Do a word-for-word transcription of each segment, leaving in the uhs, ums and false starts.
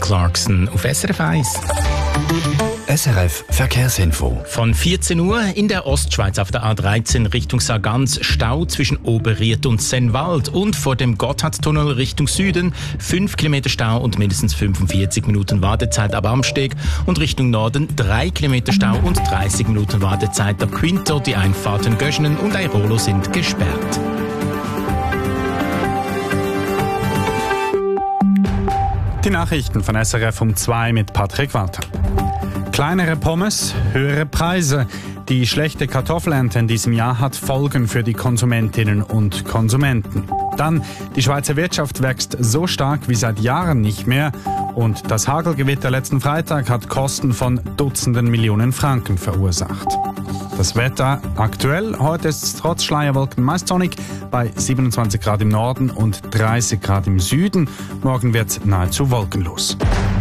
Clarkson auf S R F eins. S R F Verkehrsinfo. Von vierzehn Uhr in der Ostschweiz auf der A dreizehn Richtung Sargans Stau zwischen Oberried und Sennwald und vor dem Gotthardtunnel Richtung Süden fünf Kilometer Stau und mindestens fünfundvierzig Minuten Wartezeit ab Amsteg und Richtung Norden drei Kilometer Stau und dreißig Minuten Wartezeit ab Quinto. Die Einfahrten Göschenen und Airolo sind gesperrt. Die Nachrichten von S R F um zwei mit Patrick Walter. Kleinere Pommes, höhere Preise. Die schlechte Kartoffelernte in diesem Jahr hat Folgen für die Konsumentinnen und Konsumenten. Dann, die Schweizer Wirtschaft wächst so stark wie seit Jahren nicht mehr. Und das Hagelgewitter letzten Freitag hat Kosten von Dutzenden Millionen Franken verursacht. Das Wetter aktuell, heute ist es trotz Schleierwolken meist sonnig bei siebenundzwanzig Grad im Norden und dreißig Grad im Süden. Morgen wird es nahezu wolkenlos.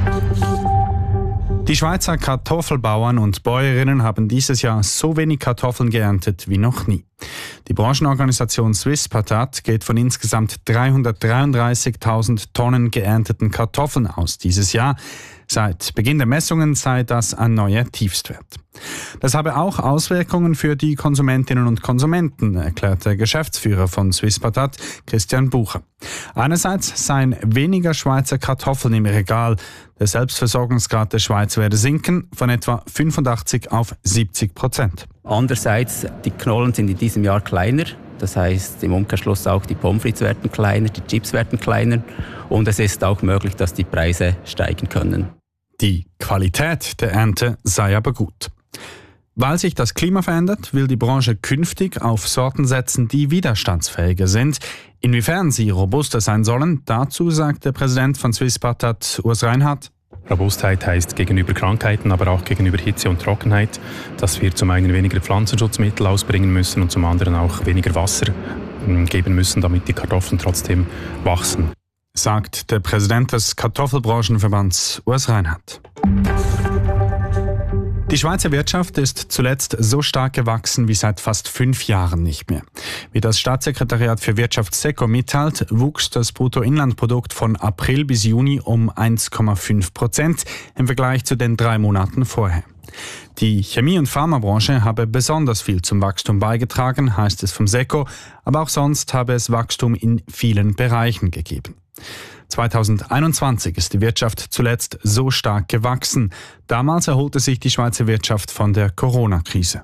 Die Schweizer Kartoffelbauern und Bäuerinnen haben dieses Jahr so wenig Kartoffeln geerntet wie noch nie. Die Branchenorganisation Swisspatat geht von insgesamt dreihundertdreiunddreißigtausend Tonnen geernteten Kartoffeln aus dieses Jahr. Seit Beginn der Messungen sei das ein neuer Tiefstwert. Das habe auch Auswirkungen für die Konsumentinnen und Konsumenten, erklärt der Geschäftsführer von Swisspatat, Christian Bucher. Einerseits seien weniger Schweizer Kartoffeln im Regal. Der Selbstversorgungsgrad der Schweiz werde sinken von etwa fünfundachtzig auf siebzig Prozent. Andererseits, die Knollen sind in diesem Jahr kleiner. Das heißt im Umkehrschluss auch die Pommes frites werden kleiner, die Chips werden kleiner und es ist auch möglich, dass die Preise steigen können. Die Qualität der Ernte sei aber gut. Weil sich das Klima verändert, will die Branche künftig auf Sorten setzen, die widerstandsfähiger sind. Inwiefern sie robuster sein sollen, dazu sagt der Präsident von Swisspatat, Urs Reinhardt. Robustheit heißt gegenüber Krankheiten, aber auch gegenüber Hitze und Trockenheit, dass wir zum einen weniger Pflanzenschutzmittel ausbringen müssen und zum anderen auch weniger Wasser geben müssen, damit die Kartoffeln trotzdem wachsen. Sagt der Präsident des Kartoffelbranchenverbands Urs Reinhardt. Die Schweizer Wirtschaft ist zuletzt so stark gewachsen wie seit fast fünf Jahren nicht mehr. Wie das Staatssekretariat für Wirtschaft SECO mitteilt, wuchs das Bruttoinlandprodukt von April bis Juni um eins Komma fünf Prozent im Vergleich zu den drei Monaten vorher. Die Chemie- und Pharmabranche habe besonders viel zum Wachstum beigetragen, heißt es vom SECO, aber auch sonst habe es Wachstum in vielen Bereichen gegeben. zweitausendeinundzwanzig ist die Wirtschaft zuletzt so stark gewachsen. Damals erholte sich die Schweizer Wirtschaft von der Corona-Krise.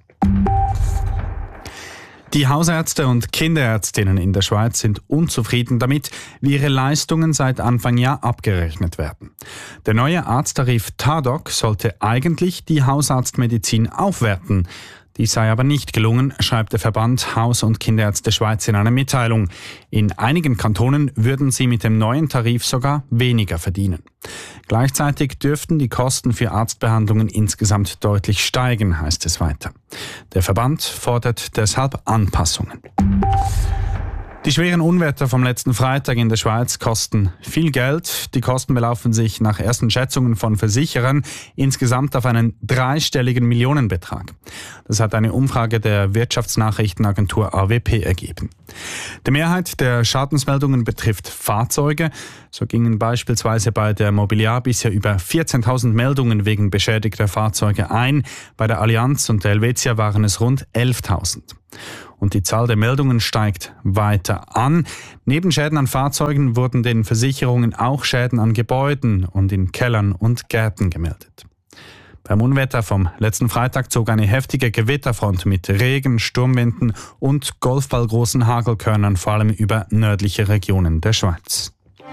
Die Hausärzte und Kinderärztinnen in der Schweiz sind unzufrieden damit, wie ihre Leistungen seit Anfang Jahr abgerechnet werden. Der neue Arzttarif Tadoc sollte eigentlich die Hausarztmedizin aufwerten. Dies sei aber nicht gelungen, schreibt der Verband Haus- und Kinderärzte Schweiz in einer Mitteilung. In einigen Kantonen würden sie mit dem neuen Tarif sogar weniger verdienen. Gleichzeitig dürften die Kosten für Arztbehandlungen insgesamt deutlich steigen, heißt es weiter. Der Verband fordert deshalb Anpassungen. Die schweren Unwetter vom letzten Freitag in der Schweiz kosten viel Geld. Die Kosten belaufen sich nach ersten Schätzungen von Versicherern insgesamt auf einen dreistelligen Millionenbetrag. Das hat eine Umfrage der Wirtschaftsnachrichtenagentur A W P ergeben. Die Mehrheit der Schadensmeldungen betrifft Fahrzeuge. So gingen beispielsweise bei der Mobiliar bisher über vierzehntausend Meldungen wegen beschädigter Fahrzeuge ein. Bei der Allianz und der Helvetia waren es rund elftausend. Und die Zahl der Meldungen steigt weiter an. Neben Schäden an Fahrzeugen wurden den Versicherungen auch Schäden an Gebäuden und in Kellern und Gärten gemeldet. Beim Unwetter vom letzten Freitag zog eine heftige Gewitterfront mit Regen, Sturmwinden und golfballgroßen Hagelkörnern vor allem über nördliche Regionen der Schweiz.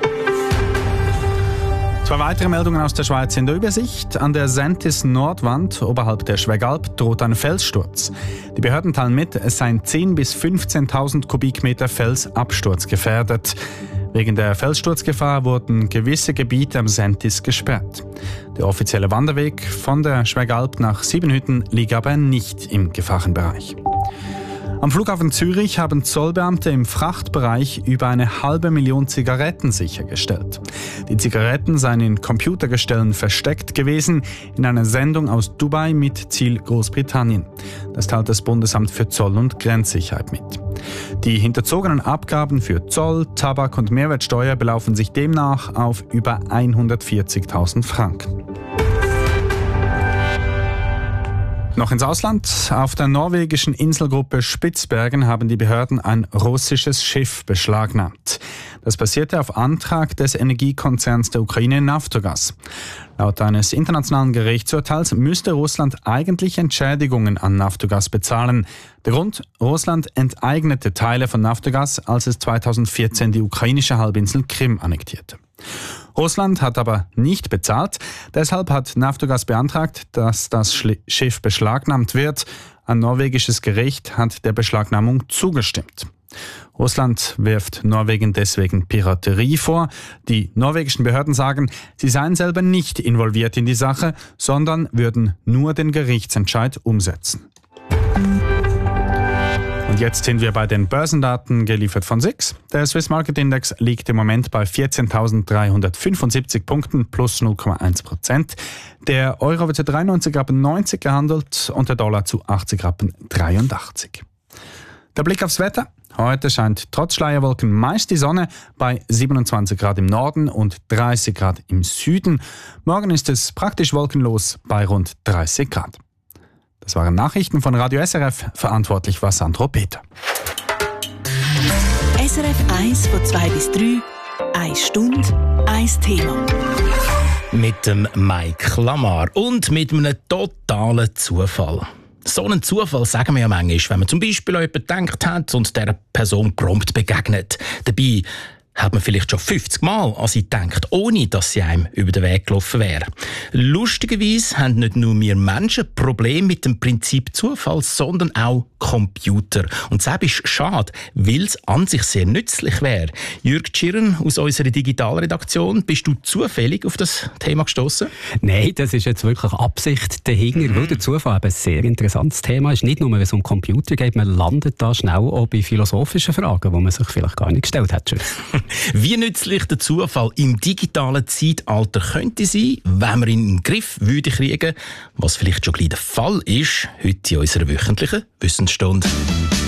Zwei weitere Meldungen aus der Schweiz in der Übersicht. An der Sentis-Nordwand oberhalb der Schwegalp droht ein Felssturz. Die Behörden teilen mit, es seien zehntausend bis fünfzehntausend Kubikmeter Fels absturzgefährdet. Wegen der Felssturzgefahr wurden gewisse Gebiete am Sentis gesperrt. Der offizielle Wanderweg von der Schwegalp nach Siebenhütten liegt aber nicht im Gefahrenbereich. Am Flughafen Zürich haben Zollbeamte im Frachtbereich über eine halbe Million Zigaretten sichergestellt. Die Zigaretten seien in Computergestellen versteckt gewesen, in einer Sendung aus Dubai mit Ziel Großbritannien. Das teilt das Bundesamt für Zoll- und Grenzsicherheit mit. Die hinterzogenen Abgaben für Zoll, Tabak und Mehrwertsteuer belaufen sich demnach auf über hundertvierzigtausend Franken. Noch ins Ausland. Auf der norwegischen Inselgruppe Spitzbergen haben die Behörden ein russisches Schiff beschlagnahmt. Das passierte auf Antrag des Energiekonzerns der Ukraine Naftogaz. Laut eines internationalen Gerichtsurteils müsste Russland eigentlich Entschädigungen an Naftogaz bezahlen. Der Grund? Russland enteignete Teile von Naftogaz, als es zweitausendvierzehn die ukrainische Halbinsel Krim annektierte. Russland hat aber nicht bezahlt. Deshalb hat Naftogaz beantragt, dass das Schiff beschlagnahmt wird. Ein norwegisches Gericht hat der Beschlagnahmung zugestimmt. Russland wirft Norwegen deswegen Piraterie vor. Die norwegischen Behörden sagen, sie seien selber nicht involviert in die Sache, sondern würden nur den Gerichtsentscheid umsetzen. Und jetzt sind wir bei den Börsendaten, geliefert von S I X. Der Swiss Market Index liegt im Moment bei vierzehntausenddreihundertfünfundsiebzig Punkten plus null Komma eins Prozent. Der Euro wird zu dreiundneunzig Rappen neunzig gehandelt und der Dollar zu achtzig Rappen dreiundachtzig. Der Blick aufs Wetter. Heute scheint trotz Schleierwolken meist die Sonne bei siebenundzwanzig Grad im Norden und dreißig Grad im Süden. Morgen ist es praktisch wolkenlos bei rund dreißig Grad. Das waren Nachrichten von Radio S R F, verantwortlich war Sandro Peter. S R F eins von zwei bis drei, eine Stunde, ein Thema. Mit dem Mike Lamar und mit einem totalen Zufall. So einen Zufall sagen wir ja manchmal, wenn man zum Beispiel an jemanden gedacht hat und dieser Person prompt begegnet. Dabei hat man vielleicht schon fünfzig Mal an sie gedacht, ohne dass sie einem über den Weg gelaufen wäre. Lustigerweise haben nicht nur wir Menschen Probleme mit dem Prinzip Zufall, sondern auch Computer. Und das ist schade, weil es an sich sehr nützlich wäre. Jürg Tschirren aus unserer Digitalredaktion, bist du zufällig auf das Thema gestoßen? Nein, das ist jetzt wirklich Absicht dahinter, mhm. weil der Zufall ein sehr interessantes Thema ist. Nicht nur, wenn es um Computer geht, man landet da schnell auch bei philosophischen Fragen, die man sich vielleicht gar nicht gestellt hat. Wie nützlich der Zufall im digitalen Zeitalter könnte sein, wenn wir ihn in den Griff würde kriegen, was vielleicht schon gleich der Fall ist, heute in unserer wöchentlichen Wissensstunde.